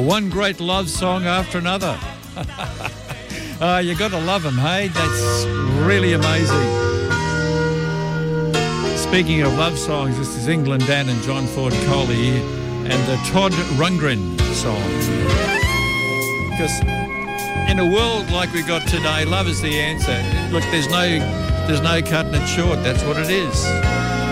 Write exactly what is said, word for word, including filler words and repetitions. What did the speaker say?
one great love song after another. uh, you got to love them, hey? That's really amazing. Speaking of love songs, this is England Dan and John Ford Coley and the Todd Rundgren song. Because in a world like we got today, love is the answer. Look, there's no, there's no cutting it short. That's what it is.